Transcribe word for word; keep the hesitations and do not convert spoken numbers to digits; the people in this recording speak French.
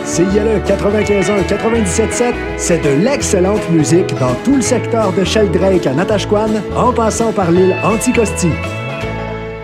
C I L E quatre-vingt-quinze un quatre-vingt-dix-sept sept, c'est de l'excellente musique dans tout le secteur de Sheldrake à Natashquan, en passant par l'île Anticosti.